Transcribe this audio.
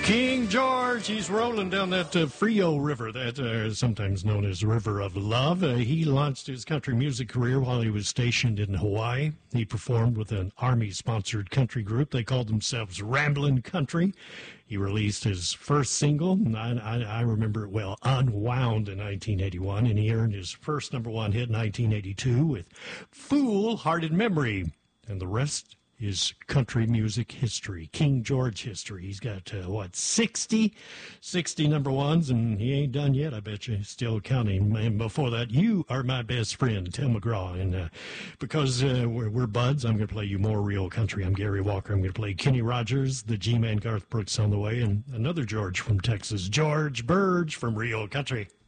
King George, he's rolling down that Frio River, that sometimes known as River of Love. He launched his country music career while he was stationed in Hawaii. He performed with an Army-sponsored country group. They called themselves Ramblin' Country. He released his first single, I remember it well, Unwound, in 1981, and he earned his first number one hit in 1982 with Fool-Hearted Memory. And the rest is country music history, King George history. He's got, 60 number ones, and he ain't done yet, I bet you. Still counting. And before that, You Are My Best Friend, Tim McGraw. And because we're buds, I'm going to play you more real country. I'm Gary Walker. I'm going to play Kenny Rogers, the G-Man Garth Brooks on the way, and another George from Texas, George Burge from Real Country.